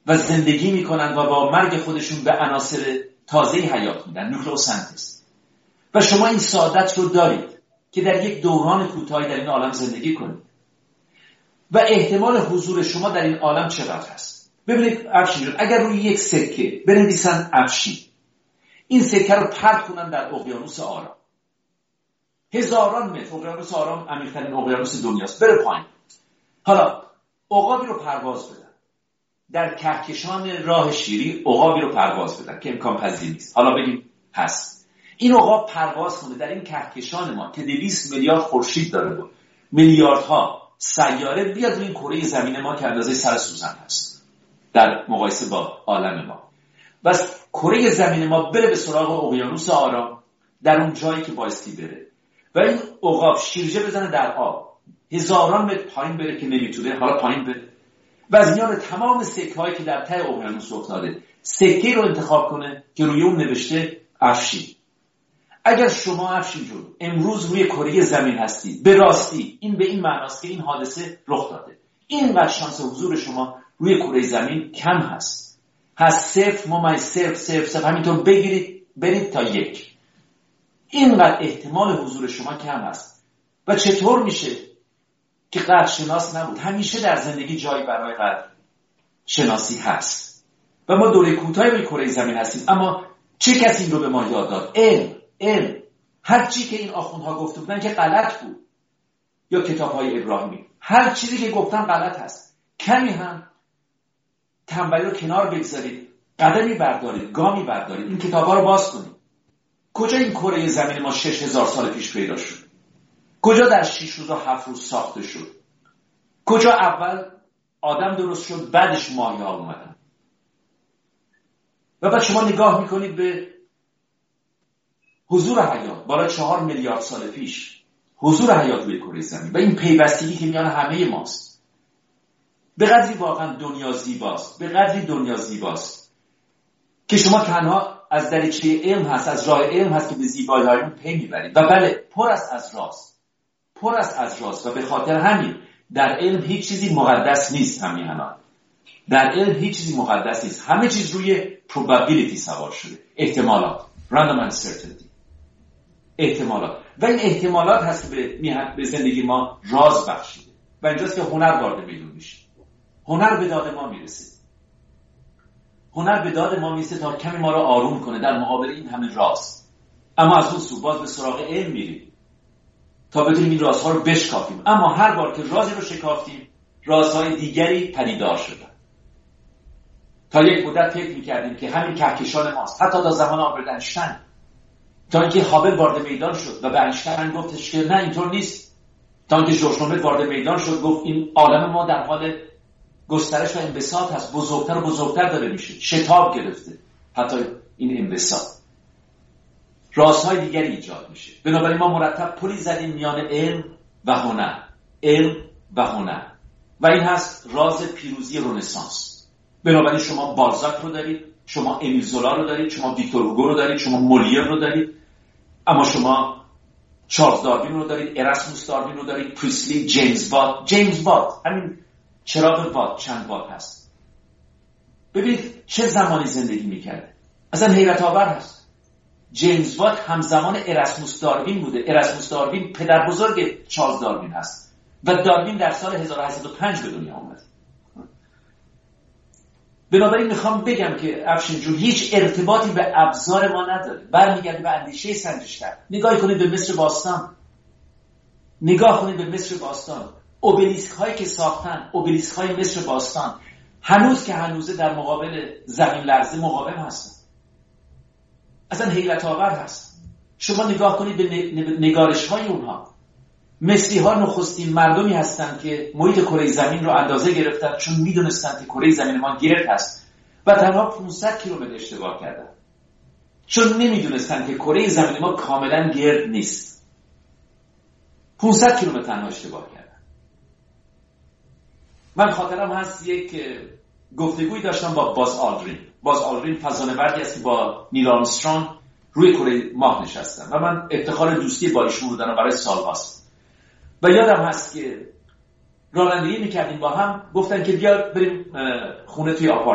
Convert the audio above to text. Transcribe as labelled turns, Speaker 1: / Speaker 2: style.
Speaker 1: و زندگی میکنن و با مرگ خودشون به عناصر تازه حیات میدن، نوکلئوسنتز. و شما این سعادت رو دارید که در یک دوران کوتاهی در این عالم زندگی کنید و احتمال حضور شما در این عالم چقدر هست. ببینید افشین، اگر روی یک سکه بنویسن افشین، این سکه رو پرت کنن در اقیانوس آرام، هزاران متر، اقیانوس آرام عمیق‌ترین اقیانوس دنیاست، بره پایین. حالا عقابی رو پرواز بدن در کهکشان راه شیری، عقابی رو پرواز بدن که امکان پذیر نیست، حالا بگیم هست. این عقاب پرواز کنه در این کهکشان ما که 200 میلیارد خورشید داره و میلیاردها سیاره، بیاد روی این کره زمین ما که اندازه سر سوزن هست در مقایسه با عالم ما. بس کره زمین ما بره به سراغ اقیانوس آرام در اون جایی که بایستی بره و این عقاب شیرجه بزنه در آب، هزاران متر پایین بره که نمیتونه، حالا پایین بره و از میان تمام سکه‌هایی که در ته اقیانوس افتاده سکه‌ای رو انتخاب کنه که روی اون نوشته افشین. اگر شما افشین جون امروز روی کره زمین هستی، به راستی این به این معناست که این حادثه رخ داده، اینقدر شانس حضور شما روی کره زمین کم هست، صفر ممیز صفر، همینطور بگیرید برید تا 1، اینقدر احتمال حضور شما کم هست. و چطور میشه که قدر شناس نبود؟ همیشه در زندگی جایی برای قدر شناسی هست و ما دوره کوتاهی روی کره زمین هستیم. اما چه کسی این رو به ما یاد داد؟ علم. هر چی که این آخوندها گفته بودن که غلط بود، یا کتاب‌های ابراهیمی، هر چیزی که گفتن غلط هست. کمی هم تنبلی رو کنار بگذارید، قدمی بردارید، گامی بردارید، این کتاب‌ها رو باز کنید. کجا این کره زمین ما 6000 سال پیش پیدا شد؟ کجا در 6 روز و 7 روز ساخته شد؟ کجا اول آدم درست شد بعدش ماهی‌ها اومدن؟ و بعد شما نگاه میکنید به حضور حیات بالای 4 میلیارد سال پیش، حضور حیات روی کره زمین و این پیوستگی که میان همه ماست. به قدری واقعا دنیا زیباست، به قدری دنیا زیباست که شما تنها از دریچه علم هست، از راه علم هست که به زیبایی‌های اون پی میبرید. و بله، پر است از راز و به خاطر همین در علم هیچ چیزی مقدس نیست. در علم هیچ چیزی مقدس نیست، همه چیز روی probability سوار شده، احتمالات، random uncertainty، احتمالات. و این احتمالات هست که به زندگی ما راز بخشیده و اینجاست که هنر وارد میدون میشه. هنر به داد ما میرسه تا کمی ما رو آروم کنه در مقابل این همه راز. اما از اون سو باز به سراغ علم میریم تا بتونیم این رازها رو بشکافیم. اما هر بار که رازی رو شکافتیم، رازهای دیگری پدیدار شدن. تا یک مدت فکر میکردیم که همین کهکشان ماست، حتی تا زمان آلبرت اینشتین، تا اینکه هابل وارد میدان شد و به اینشتین گفتش که نه اینطور نیست. تا اینکه ژورژ نومت وارد میدان شد گفت این عالم ما در حال گسترش و انبساط هست، بزرگتر و بزرگتر داره میشه، شتاب گرفته حتی این انبساط. رازهای دیگری ایجاد میشه. بنابراین ما مرتب پلی زدیم میان علم و هنر، و این هست راز پیروزی رنسانس. بنابراین شما بالزاک رو دارید، شما امیل زولا رو دارید، شما ویکتور هوگو رو دارید، شما مولیر رو دارید، اما شما چارلز داروین رو دارید، اراسموس داروین رو دارید، پریسلی، جیمز وات، همین چراغ وات چند وات هست. ببینید چه زمانی زندگی میکرده، اصلا حیرت آور هست. جیمز وات همزمان اراسموس داروین بوده. اراسموس داروین پدر بزرگ چارلز داروین هست و داروین در سال 1805 به دنیا آمد. بنابراین میخوام بگم که افشین جون هیچ ارتباطی به ابزار ما نداره، برمیگرده به اندیشه سنجشگر. نگاه کنید به مصر باستان، اوبلیسک هایی که ساختن، اوبلیسک های مصر باستان هنوز که هنوزه در مقابل زمین لرزه مقاوم هستن. اصلا حیرت آور هست. شما نگاه کنید به نگارش های اونها. مصری ها نخستین مردمی هستند که محیط کره زمین رو اندازه گرفتن، چون میدونستند که کره زمین ما گرد هست و تنها 500 کیلومتر اشتباه کردن، چون نمیدونستند که کره زمین ما کاملا گرد نیست. 500 کیلومتر تنها اشتباه کردن. من خاطرم هست یک گفتگوی داشتم با باز آلدرین فضانوردی است که با نیل آرمسترونگ روی کره ماه نشستن و من افتخار دوستی با ایشون رو دارم برای سالهاست. و یادم هست که رانندگی میکردیم با هم، گفتن که بیا بریم خونه توی آپارتمان.